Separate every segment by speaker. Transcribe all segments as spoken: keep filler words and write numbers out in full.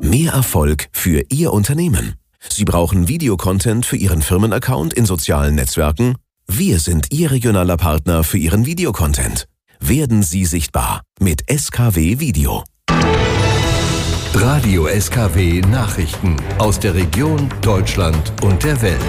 Speaker 1: Mehr Erfolg für Ihr Unternehmen. Sie brauchen Videocontent für Ihren Firmenaccount in sozialen Netzwerken? Wir sind Ihr regionaler Partner für Ihren Videocontent. Werden Sie sichtbar mit S K W Video.
Speaker 2: Radio S K W Nachrichten aus der Region, Deutschland und der Welt.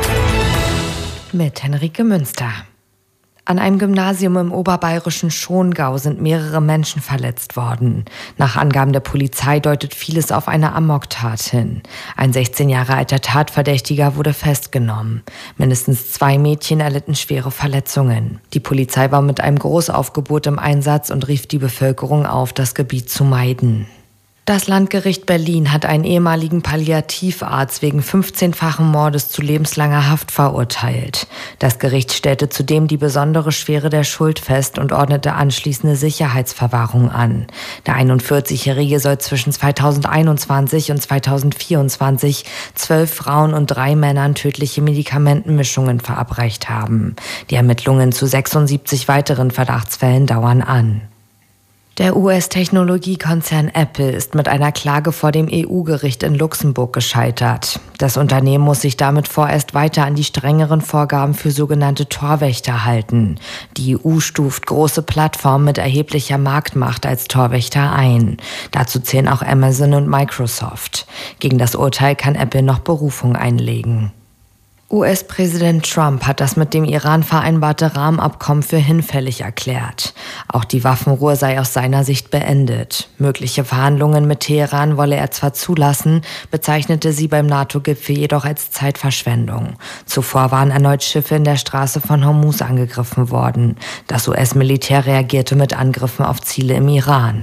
Speaker 3: Mit Henrike Münster. An einem Gymnasium im oberbayerischen Schongau sind mehrere Menschen verletzt worden. Nach Angaben der Polizei deutet vieles auf eine Amoktat hin. Ein sechzehn Jahre alter Tatverdächtiger wurde festgenommen. Mindestens zwei Mädchen erlitten schwere Verletzungen. Die Polizei war mit einem Großaufgebot im Einsatz und rief die Bevölkerung auf, das Gebiet zu meiden. Das Landgericht Berlin hat einen ehemaligen Palliativarzt wegen fünfzehnfachen Mordes zu lebenslanger Haft verurteilt. Das Gericht stellte zudem die besondere Schwere der Schuld fest und ordnete anschließende Sicherheitsverwahrung an. Der einundvierzigjährige soll zwischen zweitausendeinundzwanzig und zweitausendvierundzwanzig zwölf Frauen und drei Männern tödliche Medikamentenmischungen verabreicht haben. Die Ermittlungen zu sechsundsiebzig weiteren Verdachtsfällen dauern an. Der U S-Technologiekonzern Apple ist mit einer Klage vor dem E U-Gericht in Luxemburg gescheitert. Das Unternehmen muss sich damit vorerst weiter an die strengeren Vorgaben für sogenannte Torwächter halten. Die E U stuft große Plattformen mit erheblicher Marktmacht als Torwächter ein. Dazu zählen auch Amazon und Microsoft. Gegen das Urteil kann Apple noch Berufung einlegen. U S-Präsident Trump hat das mit dem Iran vereinbarte Rahmenabkommen für hinfällig erklärt. Auch die Waffenruhe sei aus seiner Sicht beendet. Mögliche Verhandlungen mit Teheran wolle er zwar zulassen, bezeichnete sie beim NATO-Gipfel jedoch als Zeitverschwendung. Zuvor waren erneut Schiffe in der Straße von Hormuz angegriffen worden. Das U S-Militär reagierte mit Angriffen auf Ziele im Iran.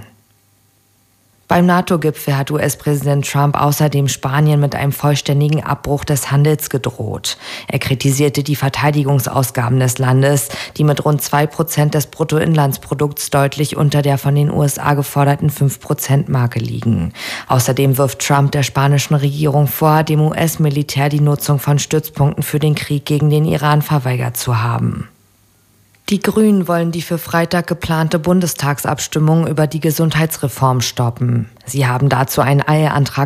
Speaker 3: Beim NATO-Gipfel hat U S-Präsident Trump außerdem Spanien mit einem vollständigen Abbruch des Handels gedroht. Er kritisierte die Verteidigungsausgaben des Landes, die mit rund zwei Prozent des Bruttoinlandsprodukts deutlich unter der von den U S A geforderten fünf Prozent Marke liegen. Außerdem wirft Trump der spanischen Regierung vor, dem U S-Militär die Nutzung von Stützpunkten für den Krieg gegen den Iran verweigert zu haben. Die Grünen wollen die für Freitag geplante Bundestagsabstimmung über die Gesundheitsreform stoppen. Sie haben dazu einen Eilantrag